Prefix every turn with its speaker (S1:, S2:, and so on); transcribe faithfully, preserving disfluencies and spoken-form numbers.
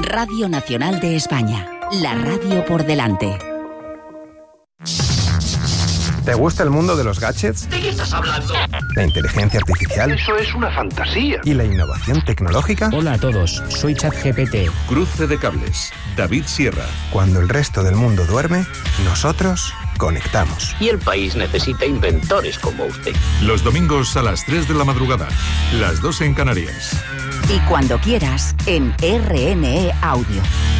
S1: Radio Nacional de España. La radio por delante.
S2: ¿Te gusta el mundo de los gadgets?
S3: ¿De qué estás hablando?
S2: ¿La inteligencia artificial?
S3: Eso es una fantasía.
S2: ¿Y la innovación tecnológica?
S4: Hola a todos, soy ChatGPT.
S5: Cruce de cables, David Sierra.
S2: Cuando el resto del mundo duerme, nosotros conectamos.
S3: Y el país necesita inventores como usted.
S5: Los domingos a las tres de la madrugada, las dos en Canarias.
S1: Y cuando quieras, en R N E Audio.